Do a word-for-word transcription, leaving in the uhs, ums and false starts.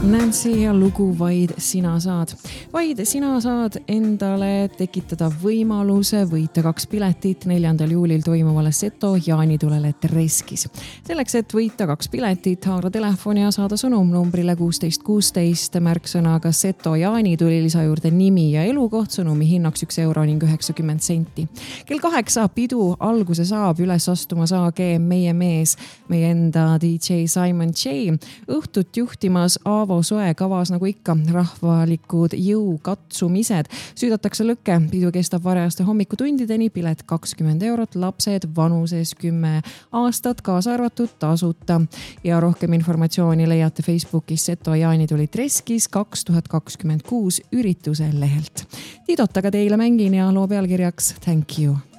Nancy ja lugu Vaid sina saad. Vaid sina saad endale tekitada võimaluse võita kaks piletit neljandal juulil toimuvale Seto jaanitulele Treskis. Selleks, et võita kaks piletit, haara telefoni ja saada sõnum numbrile kuusteist kuusteist märksõnaga Seto jaanituli lisa juurde nimi ja elukoht, sõnumi hinnaks üks euro ning üheksakümmend senti. Kell kaheksa pidu alguse saab, üles astuma saage meie mees, meie enda D J Simon J. Õhtut juhtimas Aavo Soe, kavas nagu ikka rahvalikud jõukatsumised. Süüdatakse lõkke, pidu kestab varjaste hommikutundideni, pilet kakskümmend eurot, lapsed vanuses kümme aastat, kaasa arvatud tasuta. Ja rohkem informatsiooni leiate Facebookis Seto jaanituli Treskis kaks tuhat kakskümmend kuus ürituse lehelt. Tiidotaga teile mängin ja loo pealkirjaks Thank you.